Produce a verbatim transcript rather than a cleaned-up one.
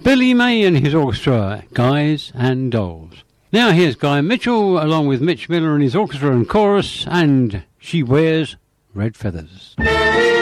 Billy May and his orchestra, Guys and Dolls. Now here's Guy Mitchell along with Mitch Miller and his orchestra and chorus, and She Wears Red Feathers.